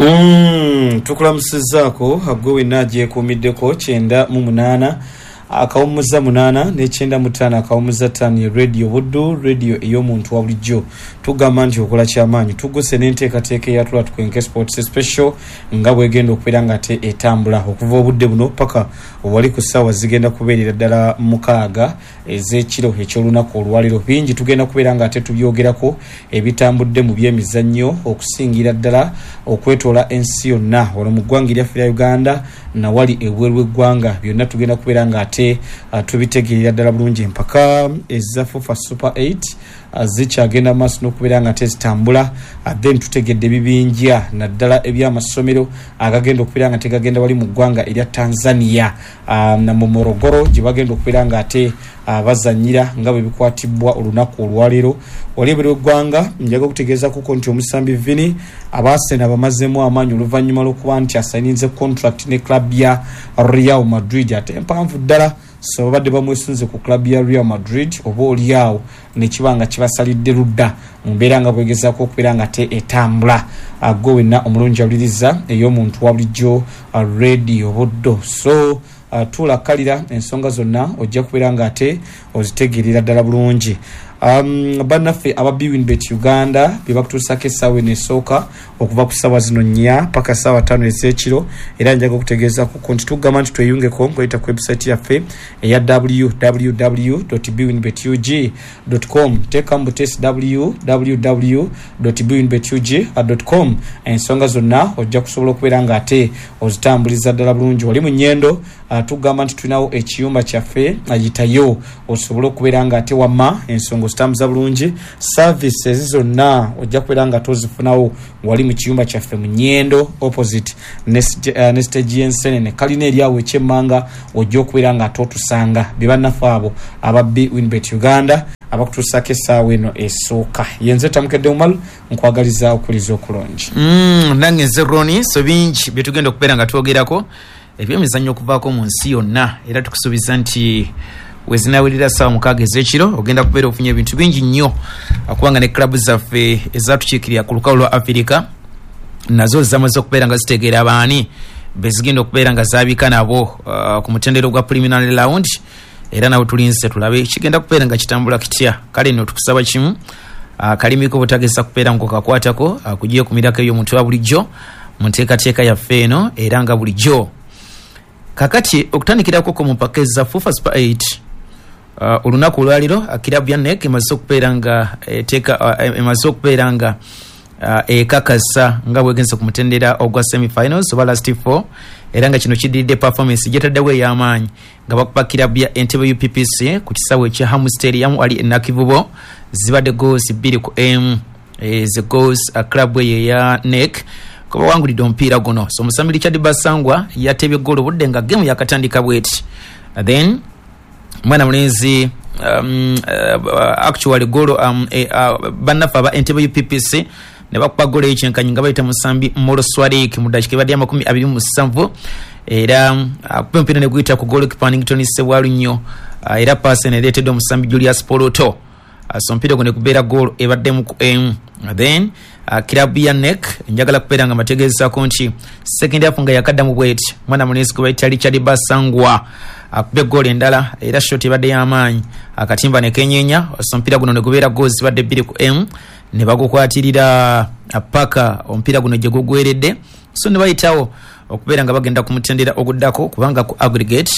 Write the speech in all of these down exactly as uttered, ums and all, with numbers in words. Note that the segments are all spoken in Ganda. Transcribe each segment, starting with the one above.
Mm, tukulamusizzaako agwe naje kumiddeko kyenda mu munana akawumuza munana n'ekyenda mu ttaano akawumuza ttaano radio buddu radio ey'omuntu wa bulijjo. Tugamba nti okola kyamaanyi tuguse n'enteekateeka eyatula tukwenke sports special nga bwegenda okubeera nga ate etambula okuva obudde buno paka wali ku ssaawa zigenda kubeerera ddala mukaaga ez'ekiro eky'olunaku olwaliro. Bingi tugenda kubeera nga ate tubyogerako ebitambudde mu by'emizannyo okusingira ddala okwetoola ensi yonna wano mu ggwanga lyaffe lya Uganda na wali ebweru w'eggwanga byonna tugenda kubeera nga ate Uh, tubitegeerera ddala bulungi empaka eza FIFA Super eight uh, zikyagenda maaso n'okubeera nga tezitambula uh, then tutegedde bibinja naddala eby'amasomero agagenda okubeera nga tegagenda wali mu ggwanga erya Tanzania uh, na mu Morogoro gye bagenda okubeera nga ate uh, bazanyira nga bwe bikwatibwa olunaku olwaleero. Wali ebweru w'eggwanga njaga okutegeeza kuko nti omusambi Vini abaasena bamazeemu amaanyi oluvannyuma lw'okuba nti asayininze contract ne club ya Real Madrid ate empanvu ddala so babadde bamwesunze ku club ya Real Madrid oba oliawo nekibanga kibasalidde ludda mu mbeera nga bwegezaako okubeera nga te etambula agwe wenna omulungi awuliriza ey'omuntu wa bulijjo radio buddo. So uh, tulakalira ensonga zonna ojja kubeera nga ate ozitegeerera ddala bulungi. Um, bannaffe aba Bwinbet Uganda bye bakutuusako essaawa eno esooka okuva ku ssaawa zino nnya paka ssaawa ttaano ez'ekiro, era njaga okutegeeza ku nti tugamba nti tweyungeko ng'oyita ku website yaffe eya w w w dot bwinbet u g dot com teekamu butesi w w w dot bwinbet u g dot com. Ensonga zonna ojja kusobola okubeera nga ate ozitambuliza ddala bulungi. Wali mu nnyendo uh, tugamba nti tulinawo ekiyumba kyaffe ayitayo osobola okubeera nga ate wamma ensonga zitambuza bulungi. Services zonna ojja kubeera nga tozifunawo wali mu kiyumba kyaffe mu nnyendo opposite ne stage y'ensenene kalina eryawo ekyemmanga ojja okubeera nga totusanga bye bannaffe abo aba Bwinbet Uganda abakutuusako essaawa eno esooka. Yenze tamukedde mumalu nkwagaliza okuliza okulungi. Mm, nange nze Roni so bingi bye tugenda okubeera nga twogerako ebyemizannyo okuvaako mu nsi yonna, era tukusuubiza nti wezinawulira ssaawa mukaaga ez'ekiro ogenda kubeera ofunye ebintu bingi nnyo kubanga ne klabu zaffe ezatukiikirira ku lukalu lwa Afirika nazo zamaze okubeera nga zitegeera abaani bezigenda okubeera nga zaabika nabo uh, ku mutendero gwa preliminary round, era nawe tulinze tulabe kigenda kubeera nga kitambula kitya. Kale nno tukusaba kimu uh, kalimiko butageza kubeera ngo kakwatako uh, kugiye ku mirako ey'omuntu wa bulijjo mu nteekateeka yaffe eno era nga bulijjo. Kakati okutandikirako ku mpaka za FIFA Super eight uh, olunaku olwaliro kilabu ya N E C emaze okubeera nga eteeka uh, emaze okubeera nga uh, ekakasa nga bwegenze ku mutendera ogwa semi-finals oba last four, era nga kino kiddiridde performance gyetaddewo ey'amaanyi nga bakuba kilabu ya Entebbe U P P C ku kisaawe ekya Hamu Stadium ali e Nakivubo zibadde goals bbiri ku emu ze goals uh, club eyo ya N E C kuba wangulidde omupiira guno. So Musambi Richard Basangwa yatebye goal budde nga game yakatandika bweti, then mwana mulenzi um, uh, actually goal um, uh, bannaffe aba Entebbe U P P C ne bakuba goal ekyenkanyi nga bayita Musambi Moro Swadik mu dakiika ebadde amakumi abiri mu musanvu, era akuba omupiira ne guyita ku goal Kipannington Ssewalu nnyo, uh, era pass eneereeteddwa Musambi Julius Poloto. Uh, so omupiira guno ne gubeera goal ebaddemu ku emu. Then uh, kilabu ya N E C njagala kubeera nga mategeezako nti second half nga yakaddamu bweti mwana mulenzi gwe bayita Richard Basangwa akube goal endala era shot ebadde y'amaanyi akatimba ne kenyenya. So omupiira guno ne gubeera goals badde bbiri ku emu ne bagukwatirira paka omupiira guno gye gugweredde. So ne bayitawo okubeera nga bagenda ku mutendera oguddako kubanga ku aggregate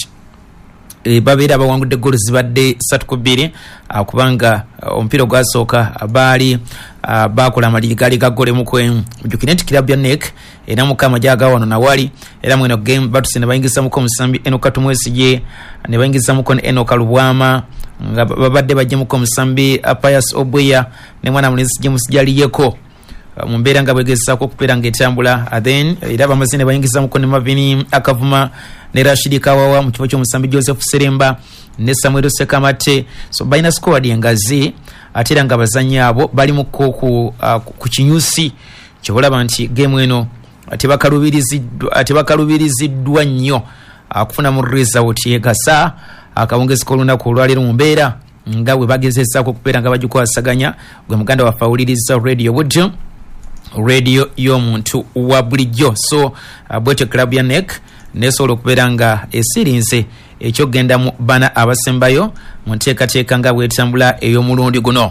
e babeera bawangudde goal zibadde ssatu ku bbiri uh, kubanga uh, omupiira gwasooka baali uh, bakola amaliri gaali ga goal emu ku emu. Mujjukire nti kilabu ya N E C era mukama gyaga wano nawali era mweno game batuse ne bayingizamuko Musambi Enoka Tumwesigye ne bayingizamuko ne Enoka Lubwama nga babadde bajjemuko Musambi Pius Obweya ne mwana mulenzi James Jaliyeko uh, mu mbeera nga bwegezaako okubeera ng'etambula. uh, then era bamaze ne bayingizamuko ne Mavini Akavuma ne Rashidi Kawawa mu kifo ky'Omusambi Joseph Seremba ne Samuel Sekamate. So balina squad engazi ate era nga bazannyi abo bali mu ku uh, ku kinyusi kyolaba nti game eno tebakalubiriziddwa tebakalubiriziddwa nnyo uh, kufuna mu result yegasa akawungezi k'olunaku olwaleero mu mbeera nga bwe bagezezaako okubeera nga bagikwasaganya gwe muganda waffe awuliriza radio budjo radio y'omuntu wa bulijjo. So uh, bwetyo club ya N E C nesobola okubeera nga esirinze ekyogenda mu bana abasembayo mu nteekateeka nga bwetambula ey'omulundi guno.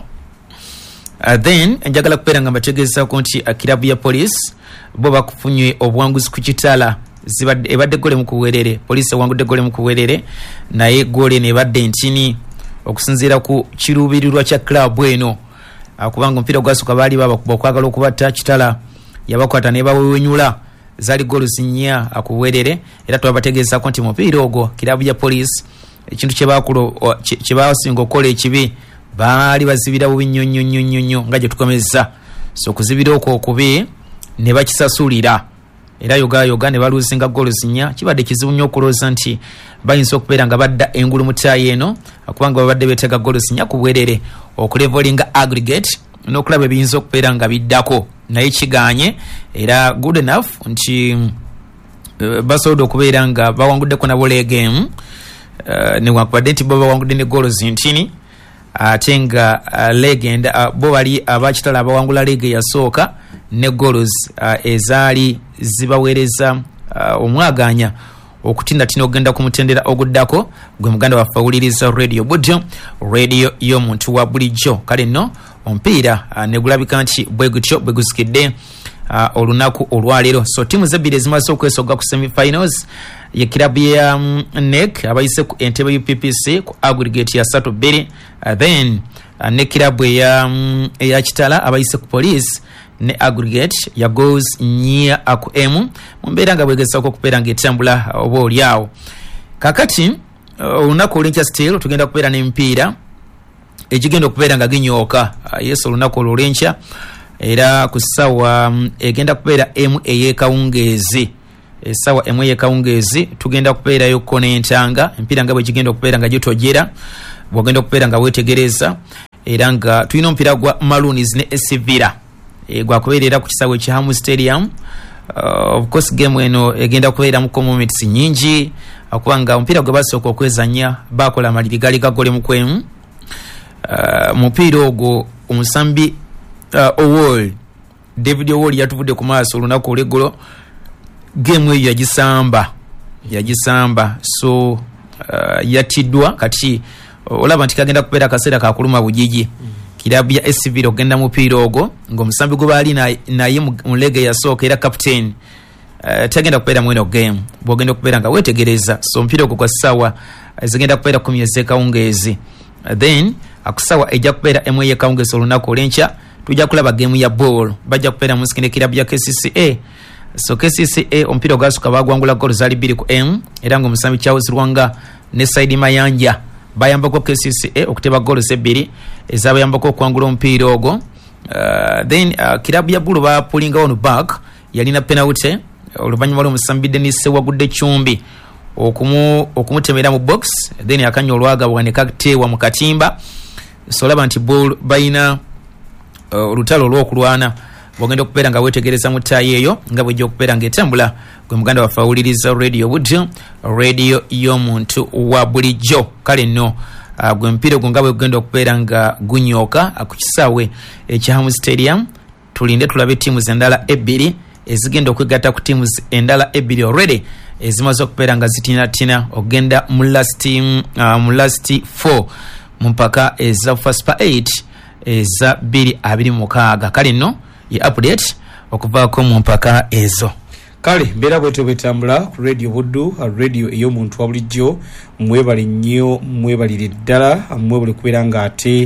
Uh, then njagala kubeera nga mbategeezako nti uh, club ya police bo bakufunye obuwanguzi ku kitala ebadde gole mu kuweerere. Police ewangudde gole mu kuweerere naye gole nebadde ntini okusinziira ku kiruubirirwa kya club eno. Uh, kubanga omupiira gwasooka baali babakuba okwagala okubatta kitala yabakwata ne bawewenyula zaali golo zinya akuweerere era twabategeezako nti mupiira ogwo club ya police ekintu kyebakulo kyebasinga okukola ekibi baali bazibira bubi nnyo nnyo nnyo nnyo nnyo nga gye tukomeza. So okuzibira okwo okubi ne bakisasulira era yoga yoga ne baluzinga golo zinya. Kibadde kizibu nnyo okulooza nti bayinza okubeera nga badda engulu mu ttaayi eno kubanga babadde beetega golo zinya ku bwerere okulevelinga aggregate n'okulaba ebiyinza okubeera nga biddako naye kiganye era good enough nti uh, basobodde okubeera nga bawanguddeko nabo le game uh, newankubadde nti bo bawangudde ne golo zintini ate nga uh, legend uh, bo bali abakitala abawangula leege yasooka ne golos uh, ezaali zibaweereza uh, omwaganya okutindatina okugenda ku mutendera oguddako gwe muganda waffe awuliriza radio budjo radio y'omuntu wa bulijjo. Kale nno omupiira uh, negulabika nti bwe gutyo bwe guzikidde uh, olunaku olwaleero. So tiimu zebbiri ezimaze okwesoga ku semifinals ye kirabu ya um, N E C abayise ku Entebbe U P P C ku aggregate ya satu bbiri uh, then uh, ne kirabu ya um, ya kitala abayise ku police ne aggregate ya goals nyia aku emu mumbeera nga bwegezaako okubeera ng'etambula oba oliawo. Kakati olunaku olwenkya still tugenda kubeera n'emipiira egigenda okubeera nga ginyooka uh, yesu olunaku olwenkya era ku ssaawa um, egenda kubeera emu ey'ekawungeezi essaawa emu ey'ekawungeezi tugenda kubeerayo konentanga empiira nga bwe gigenda okubeera nga gitojera bw'ogenda okubeera nga weetegereza era nga tulina omupiira gwa Maroons ne Esivira e, gwakubeerera ku kisaawe kya Hamu Stadium. Uh, of course game eno egenda kubeera mu moments nyingi okubanga omupiira gwe basooka okwezanya bakola amaliri gali gagole mu kwemu. Uh, mupiira ogwo omusambi uh, Owol David Owol yatuvudde ku maaso olunaku olw'eggulo game eyo yagisamba yagisamba so uh, yatiddwa kati olaba nti kagenda kubeera akaseera kakuluma bujiji mm. Kirabu ya S V ogenda mupiira ogwo ng'omusambi gwe baali naye mu lege yasooka era captain uh, tagenda kubeera mweno game bw'ogenda okubeera nga weetegereza. So omupiira ogwo kwa ssaawa zigenda kubeera kumi ez'ekawungeezi uh, then akusawa ejja kubeera emu ey'ekawungeezi olunaku olwenkya tujja kulaba game ya ball bajja kubeera mu sikinde kirabu ya K C C A. So K C C A omupiira ogwasooka bagwangula golo zaali bbiri ku emu era ng'omusambi Charles Rwanga ne Saidi Mayanja bayambako K C C A okuteba golo ebbiri ezabayambako okwangula omupiira ogwo. Uh, then uh, kirabu ya bulu bapulinga on back yalina penalty oluvannyuma lw'omusambi Dennis Wagudde Chumbi okumu okumutemera mu box then akanya olwagabwa ne kateewa mu katimba. So olaba nti ball bayina olutalo uh, olw'okulwana bw'ogenda okubeera nga weetegereza mu ttaayi eyo nga bw'ejja okubeera ng'etambula gwe muganda waffe awuliriza radio budjo radio y'omuntu wa bulijjo. Kale nno uh, gwe mupiira gwo nga bwe gugenda okubeera nga gunyooka ku kisaawe ekya Hamu Stadium tulinde tulabe ttiimu endala ebbiri ezigenda okwegatta ku ttiimu endala ebbiri already ezimaze okubeera nga zitinatina okugenda mu last uh, mu last four mu mpaka eza first pa eight eza bbiri abiri mu mukaaga. Kale nno ye update okuvaako mu mpaka ezo. Kale mbeera bwetyo bwetambula ku radio buddu radio ey'omuntu wa bulijjo mwebale nnyo mwebalire ddala mwebale kubeera nga ate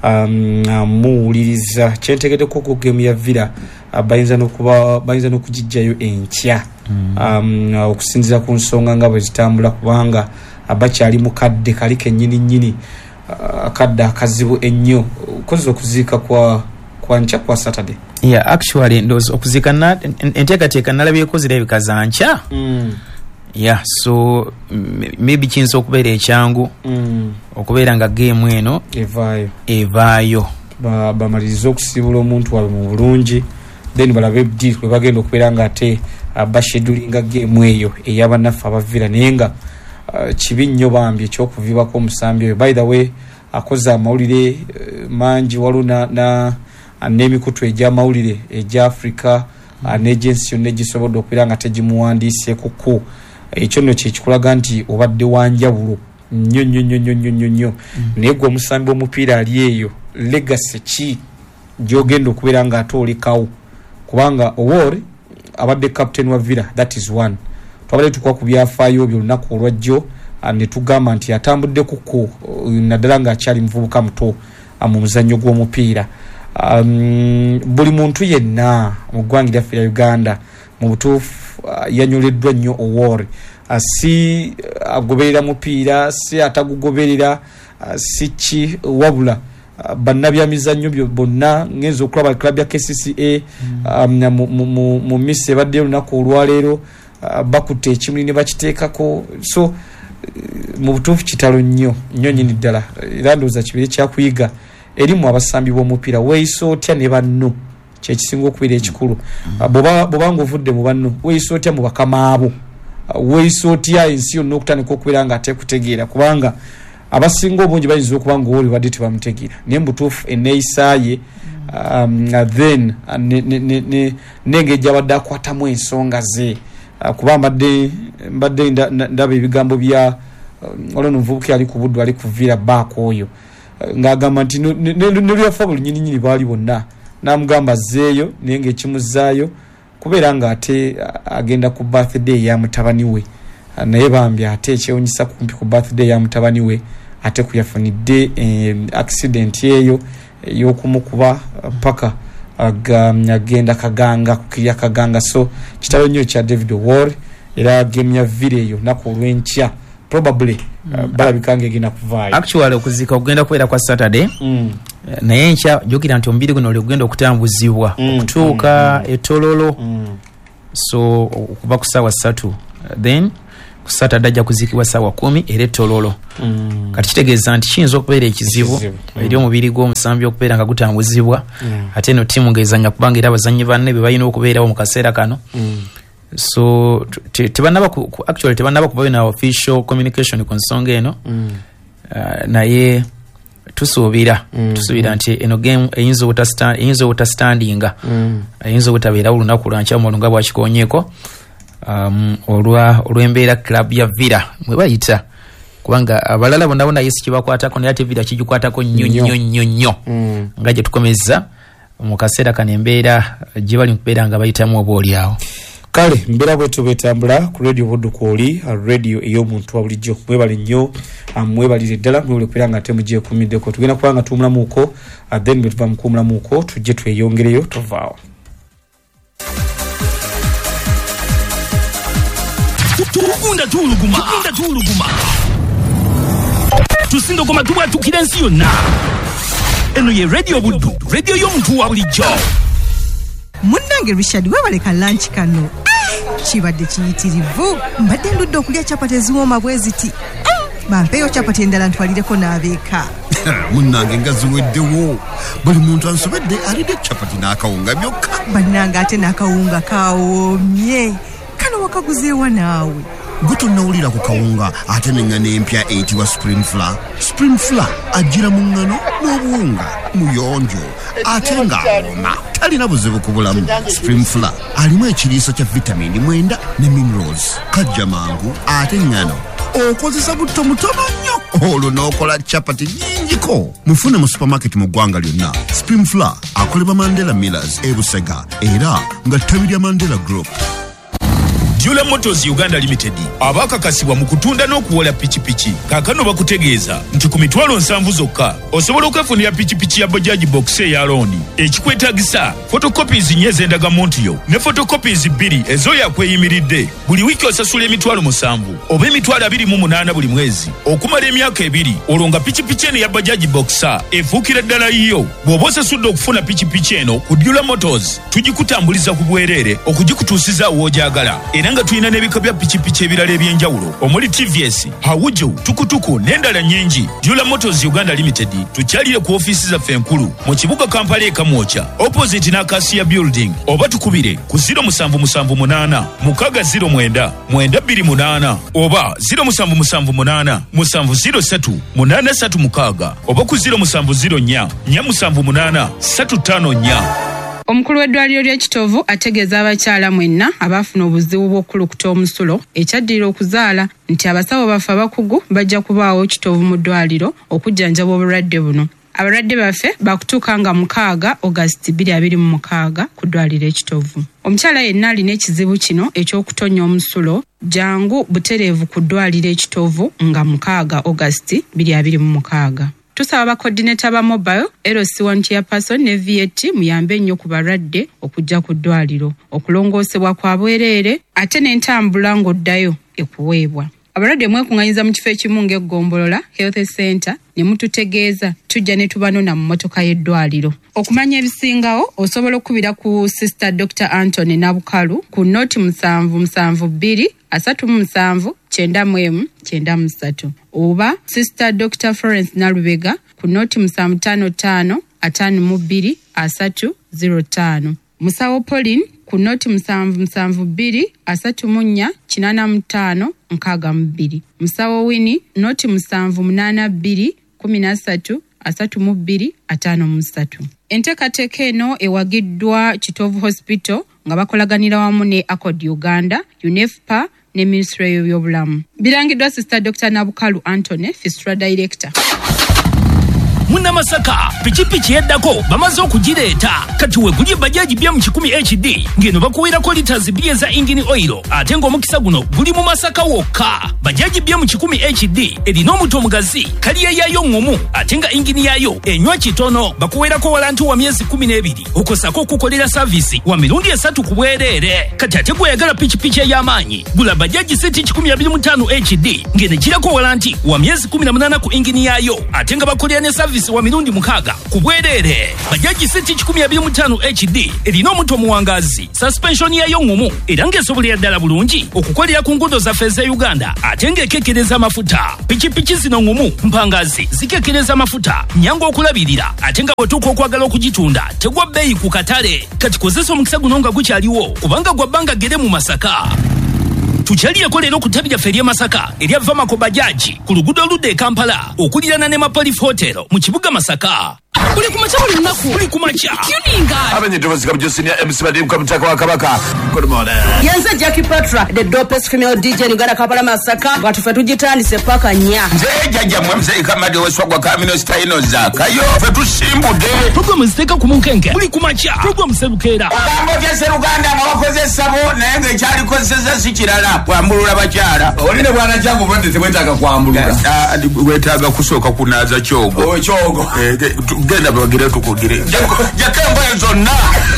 um, muwuliriza kyentegeddeko ku gemu ya Villa uh, bayinza n'okuba bayinza n'okugijjayo enkya mm. um, uh, okusinziira ku nsonga nga bwe zitambula kubanga abakyali mu kadde kali kennyini nnyini akadde uh, akazibu ennyo okoze okuziika kwa kwa nkya kwa Saturday. Yeah, actually ndozo okuzika na enteekateeka nalabyeko zirabika za nkya. Mm. Yeah, so maybe kinso okubeera ekyangu mm. okubeera nga game eno evaayo evaayo ba bamaliriza okusibula omuntu wabe mu bulungi then balabe deal kwe bagenda okubeera nga ate uh, bashedulinga game eyo ey'abannaffe abavira naye nga uh, kibi nnyo bambi ekyokuvibako omusambi oyo. By the way akoze amawulire uh, mangi waluna na n'emikutu egy'amawulire egya Africa n'agency yonna egisobodde okubeera nga tegimuwandiiseekuko. Ekyo nno kyekikulaga nti obadde wanjawulo nnyo nnyo nnyo nnyo nnyo nnyo. Naye gwe omusambi w'omupiira ali eyo legacy ki gy'ogenda okubeera nga ate olekawo? Kubanga Owori abadde captain wa Villa, that is one. Twabadde tukwa ku byafaayo byo lunaku olwajjo ne tugamba nti atambudde kuko naddala ng'akyali muvubuka muto mu muzannyo gw'omupiira. Um, buli muntu yenna mu ggwanga lyaffe lya Uganda mu butuufu uh, yanyoleddwa nnyo Owori. Uh, si agoberera uh, mupiira, si atagugoberera, uh, si ki wabula uh, bannabyamizannyo byo bonna ngenza okulaba club ya K C C A mm. um, mu, mu, mu, mu misi ebadde lunaku olwaleero uh, bakutte ekimuli ne bakiteekako. So uh, mu butuufu kitalo nnyo nnyo nnyini ddala era ndowooza kibiri kyakuyiga erimu abasambi b'omupiira. Weeyisa otya ne banno kyekisinga okubeera ekikulu. Bw'oba ng'ovudde mu banno weeyisa otya mu bakama abo, weeyisa otya ensi yonna okutandika okubeera nga atekutegeera, kubanga abasinga obungi bayinza okuba nga Owori badde tebamutegeera naye mu butuufu enneeyisa ye um, then n'engeri gy'abadde akwatamu ensonga ze. Kuba mbadde mbadde ndaba ebigambo bya olwo omuvubuka ali ku buddu ali ku Villa back oyo ng'agamba nti nelyafa buli nnyininyini baali bonna n'amugamba azzeeyo naye ng'ekimuzaayo kubeera ng'ate agenda ku birthday ya mutabani we, naye bambi ate ekyewunyisa kumpi ku birthday ya mutabani we ate kuyafunidde eh, accident eyo ey'okumukuba paka agenda kaganga kukirya kaganga. So kitalo nnyo kya David Owori era gemya Villa eyo naku olw'enkya probably uh, balabika ng'egenda kuvaayo. Actually okuzika okugenda kubeera kwa Saturday mm. naye enkya jjukira nti omubiri guno ogenda okutambuzibwa mm. okutuuka mm. etololo mm. so okuva ku ssaawa ssatu then ku Saturday ajja kuzikibwa ssaawa kumi era etololo mm. kati kitegeeza nti kiyinza okubeera ekizibu mm. eri omubiri gw'omusambi okubeera nga gutambuzibwa mm. ate eno ttiimu ng'ezannya kubanga era abazannyi banne be balina okubeerawo mu kaseera kano mm. so tebanaba te actually tebanaba kubayo na official communication ku nsonga eno mm. uh, naye tusuubira mm. tusuubira nti eno game eyinza obutasstand eyinza obutastandinga mm. eyinza obutabeerawo olunaku lwankya mu olunga bwakikonyeeko um, olwa olw'embeera club ya Villa mwe bayita kubanga abalala bonna bonna yesi kibakwatako naye ate Villa kigikwatako nnyo nnyo nnyo nnyo mm. nga gye tukomeza mu kaseera kano embeera gye bali mu kubeera nga bayitamu oba oliawo. Kale mbera bwetu betambula ku radio Buddu Kwoli, radio ey'omuntu wa bulijjo. Mwebale nnyo, mwebalire ddala mwebale kubeera nga ate mugye kumiddeko. Tugenda kuba nga tuwumulamuuko, then bwe tuva mu kuwumulamuuko tujje tweyongereyo tovaawo. Tukunda tuluguma, tukunda tuluguma. Tusindogoma tubwatukira ensi yonna. Eno ye radio Buddu, radio y'omuntu wa bulijjo. Munnange Richard webaleka lunch kano kibadde kiyitirivu mbadde ndudde okulya chapati eziwooma bwe ziti bampeeyo chapati endala ntwalireko n'abeeka. Munnange nga ziweddewo buli muntu ansobedde alidde chapati n'akawunga byokka. Bannange ate n'akawunga kawoomye kano wakaguzeewa naawe? Gwe tonnawulira ku kawunga ate n'engano empya eyitibwa spring flour. Spring flour ajjira mu ngano n'obuwunga muyonjo ate ng'awooma talina buzibu ku bulamu. Spring flour alimu ekiriiso kya vitamini mwenda ne minerals. Kajja mangu ate ngano okozesa butto mutono nnyo olwo n'okola chapati nnyingiko. Mufune mu supermarket mu ggwanga lyonna. Spring flour akolebwa Mandela Millers e Busega era nga ttabi lya Mandela Group. Jula Motors Uganda Limited abakakasibwa mu kutunda n'okuwola pichipichi kakano bakutegeeza nti ku mitwalo nsanvu zokka osobola okwefunira pichipichi ya Bajaj Box ya loan ekikwetaagisa photocopies nye z'endagamuntu yo ne photocopies bbiri ezo yakweyimiridde buli wiki osasula emitwalo musanvu oba emitwalo abiri mu munaana buli mwezi okumala emyaka ebiri olwo nga pichipichi eno ya Bajaj Box efuukira ddala yiyo bw'oba osasudde okufuna pichipichi eno ku Jula Motors tugikutambuliza ku bwereere okugikutuusiza w'ogyagala era era nga tulina n'ebika bya pikipiki ebirala ebyenjawulo omuli T V S, Hawuju, Tukutuku n'endala nnyingi. Jula Motors Uganda Limited tukyalire ku ofiisi zaffe enkulu mu kibuga Kampala e Kamwocha opposite n'Acacia Building, oba tukubire ku zero seven seven eight mukaga zero mwenda mwenda bbiri munaana oba zero seven seven eight musanvu zero three munaana three mukaga oba ku zero seven zero four four musanvu munaana three five four. Omukulu w'eddwaliro ly'ekitovu ategeeza abakyala mwenna abaafuna obuzibu bw'okulukuta omusulo ekyaddirira okuzaala nti abasawo baffe abakugu bajja kubaawo ekitovu mu ddwaliro okujjanjaba obulwadde buno. Abalwadde baffe bakutuuka nga mukaaga August bbiri abiri mu mukaaga ku ddwaliro ekitovu. Omukyala yenna alina ekizibu kino eky'okutonya omusulo jangu butereevu ku ddwaliro ekitovu nga mukaaga August bbiri abiri mu mukaaga. Tusaba ba coordinator ba mobile L C one chairperson ne V A T muyambe nnyo ku balwadde okujja ku ddwaliro okulongoosebwa kwa bwereere ate n'entambula ng'oddayo ekuweebwa. Abalwadde mwekunganyiza mu kifo ekimu ng'eggombolola Health Center ne mututegeeza tujja ne tubanona mu mmotoka y'eddwaliro. Okumanya ebisingawo osobola okubira ku Sister Doctor Anthony Nabukalu ku noti musanvu musanvu bbiri asatu mu musanvu kyenda mu emu kyenda mu ssatu oba Sister Doctor Florence Nalubega ku noti musanvu ttaano ttaano ataano mu bbiri asatu zero ttaano. Musawo Pauline ku noti musanvu musanvu bbiri asatu mu nnya kinaana mu ttaano nkaaga mu bbiri. Musawo Winnie noti musanvu munaana bbiri kumi na ssatu asatu mu bbiri ataano mu ssatu. Enteekateeka eno ewagiddwa Kitovu Hospital nga bakolaganira wamu ne Accord Uganda, UNEFPA ne Ministry y'ebyobulamu. Birangiddwa Sister Doctor Nabukalu Anthony, Fistra Director. Munnamasaka pikipiki yeddako bamaze okugireeta kati wegulye bajaji bya mu kikumi H D ngeno bakuweerako liters bbiri za engine oil ate ng'omukisa guno guli mu Masaka wokka. Bajaji bya mu kikumi H D erina omuto omugazi kaliya yayo ng'omu ate nga engine yayo enywa kitono. Bakuweerako walanti wa myezi kumi n'ebiri okosako okukolera savisi wa mirundi esatu ku bwereere. Kati ate gweyagala pikipiki ey'amaanyi gula bajaji seti kikumi abiri mu ttaano H D ngeno girako walanti wa myezi kumi na munaana ku engine yayo ate nga bakolera ne savisi wa mirundi mukaaga ku bwereere. Bajaji seti kikumi abiri mu ttaano H D erina omuto omuwangazi suspension yayo ngumu era ng'esobolera ddala bulungi okukolera ku nguudo zaffe za Uganda ate ng'ekekkereza amafuta. Pikipiki zino ngumu mpangazi zikekkereza amafuta nyangu okulabirira ate nga bw'otuuka okwagala okugitunda tegwa bbeeyi ku katale. Kati kozesa omukisa guno nga gukyaliwo kubanga gwa bbanga gere mu Masaka. Tukyaliyeko leero ku ttabi lyaffe ery'e Masaka erya Vamako Bajaji ku luguudo oludda e Kampala okulirana ne Mapolif Hotel mu kibuga Masaka. Buli kumacha buli lunaku buli kumacha tuninga Abanyedozi Josinia M C Badim Kamutaka wa Kabaka. Good morning. Yanza Jackie Patra the dopest female D J Uganda Kampala Masaka batu fe tugitandise paka nya Nze jajja mwemze ikamadi weswagwa kamino style zaka yo fe tusimbude. Program ziteka ku munkenke buli kumacha program serukera Ogambo gya Seruganda abakoze sabo naye nga ekyali kozesa sikirala kwambulula bakyala. Oline bwana jangu bwende tebwetaaga kwambulula. Wetaaga kusooka kunaaza kyogo. Oh kyogo. Eh genda bagire tukugire. Jakembo zonna.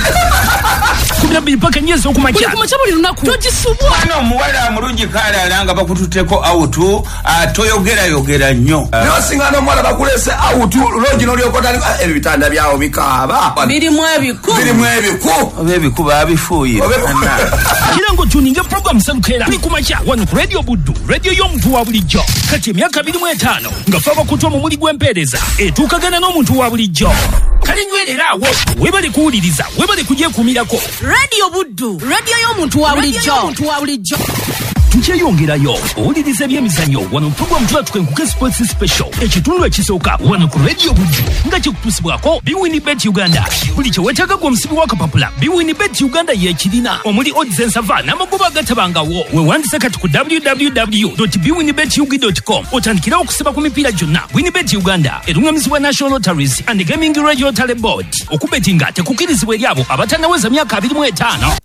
Kubira bili paka nyezo okumacha. Buli kumacha buli lunaku togisubwa. Ano muwala mulungi kale alanga bakututeko auto atoyogera yogera nnyo. Leo singano mwala bakulese auto logi no lyokota ebitanda byao bikaba. Biri mwebiku. Biri mwebiku. Obebiku babifuye. Kirango tuninga program serukera buli kumacha wano ku Radio Buddu radio y'omuntu wa bulijjo. Kati emyaka abiri mu etaano nga faba kutwa mu muli gw'empeereza etuukagana n'omuntu wa bulijjo. Kali nywererawo webale kuwuliriza webale kugyekumirako. Radio Buddu radio y'omuntu wa bulijjo. Omuntu wa bulijjo. Tukyeyongerayo owuliriza ebyemizannyo wano program tuba tukwenkuka sports special ekitundu ekisooka wano ku Radio Buddu nga kikutusibwako Biwinibet Uganda. Buli kyeweetaaga gwe omusibi w'akapapula Biwinibet Uganda yeekirina omuli odds ensava n'amagoba agatabangawo. Weewandise kati ku w w w dot biwinibet ug dot com otandikira okusiba ku mipiira gyonna. Winibet Uganda erungamizibwa National Lotteries and Gaming Regulatory Board. Okubetinga tekukirizibwa eri abo abatannaweza myaka abiri mu etaano.